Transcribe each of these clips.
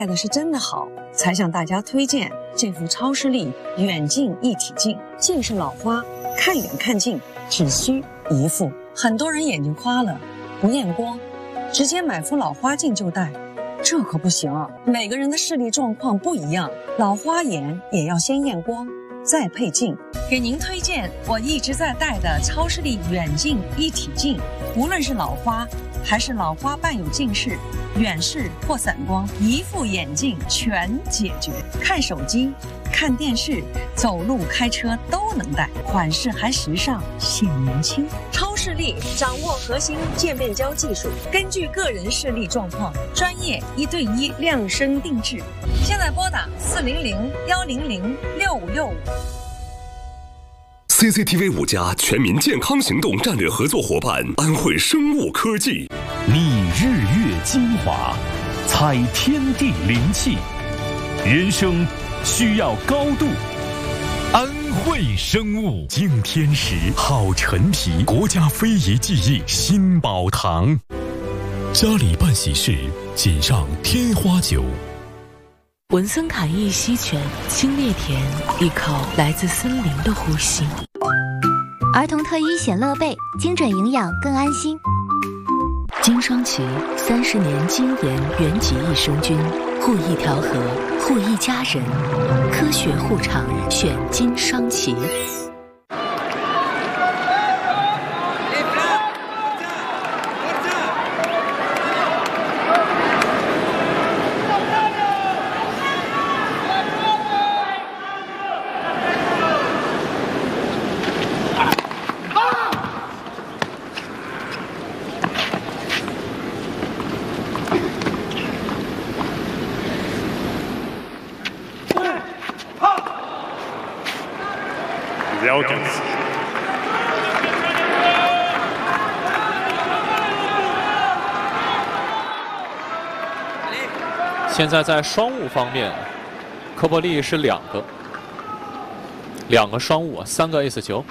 卖的是真的好，才向大家推荐这幅超视力远近一体镜。近是老花，看远看近只需一副。很多人眼睛花了，不验光，直接买副老花镜就戴，这可不行啊！每个人的视力状况不一样，老花眼也要先验光，再配镜。给您推荐我一直在戴的超视力远近一体镜，无论是老花还是老花伴有近视、远视或散光，一副眼镜全解决。看手机、看电视、走路、开车都能戴，款式还时尚，显年轻。超视力掌握核心渐变焦技术，根据个人视力状况，专业1对1量身定制。现在拨打400-100-6565。 CCTV 5家全民健康行动战略合作伙伴安慧生物科技， 觅日月精华，采天地灵气，人生需要高度。安慧生物净天石好陈皮，国家非遗技艺新宝堂。家里办喜事，锦上添花酒。 文森卡意溪泉清冽甜，依靠来自森林的呼吸。 儿童特医显乐贝，精准营养更安心。 金双奇30年精研原级益生菌，护一条河，护一家人，科学护肠，选金双奇。 现在在双误方面，科波利是两个双误，3个 ace 球。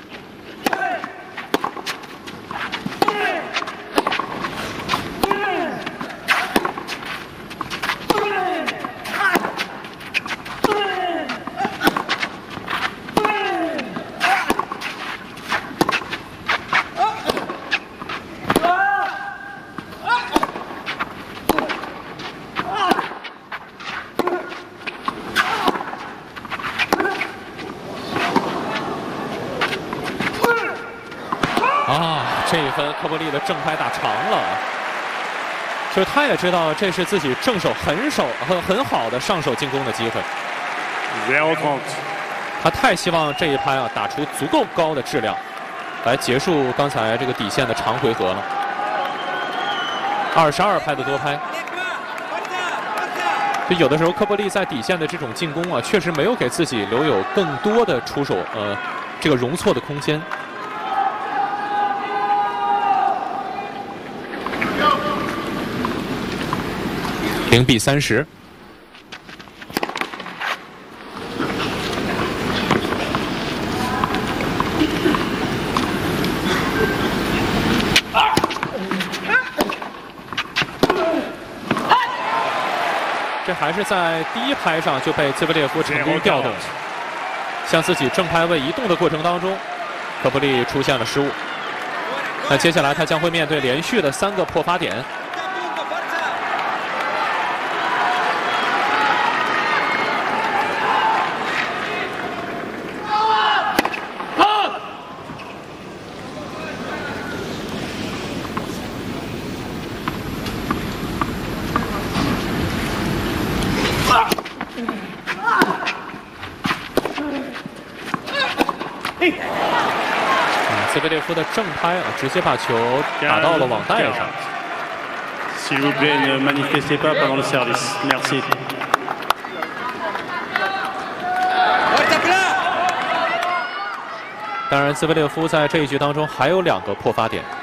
这一分科波利的正拍打长了，就是他也知道这是自己正手很好的上手进攻的机会。他太希望这一拍啊打出足够高的质量，来结束刚才这个底线的长回合了。22拍的多拍，就有的时候科波利在底线的这种进攻啊，确实没有给自己留有更多的出手这个容错的空间。0比30。这还是在第一拍上就被兹维列夫成功调动，向自己正拍位移动的过程当中，科波利出现了失误。那接下来他将会面对连续的3个破发点。兹维列夫的正拍啊，直接把球打到了网带上。 S'il vous plaît, ne manifestez pas pendant le service. Merci. 当然，兹维列夫在这一局当中还有2个破发点。